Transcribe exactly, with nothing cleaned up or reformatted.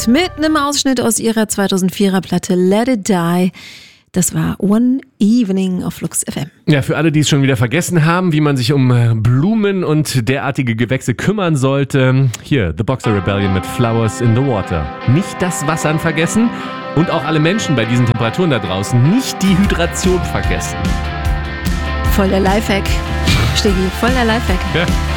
Gesicht mit einem Ausschnitt aus ihrer zweitausendvierer Platte Let It Die. Das war One Evening auf Flux F M. Ja, für alle, die es schon wieder vergessen haben, wie man sich um Blumen und derartige Gewächse kümmern sollte. Hier, The Boxer Rebellion mit Flowers in the Water. Nicht das Wassern vergessen und auch alle Menschen bei diesen Temperaturen da draußen nicht die Hydration vergessen. Voll der Lifehack. Steggi, voll der Lifehack. Ja.